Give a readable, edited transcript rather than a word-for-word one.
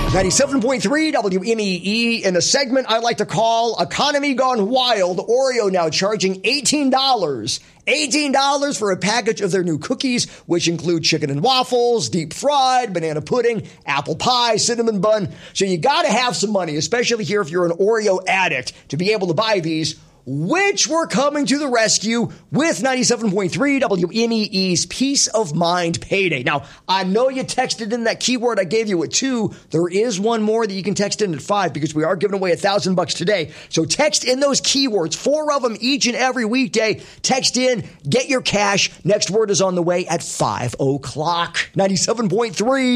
97.3 WMEE. In a segment I like to call Economy Gone Wild, Oreo now charging $18. $18 for a package of their new cookies, which include chicken and waffles, deep fried, banana pudding, apple pie, cinnamon bun. So you got to have some money, especially here if you're an Oreo addict, to be able to buy these, which we're coming to the rescue with 97.3 WMEE's Peace of Mind Payday. Now, I know you texted in that keyword I gave you at 2. There is one more that you can text in at 5 because we are giving away $1,000 today. So text in those keywords, 4 of them each and every weekday. Text in, get your cash. Next word is on the way at 5 o'clock. 97.3